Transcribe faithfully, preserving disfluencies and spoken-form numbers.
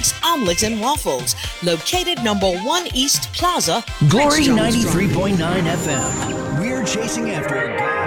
Mike's Omelets and Waffles, located number one East Plaza. Glory ninety-three point nine F M. We're chasing after a guy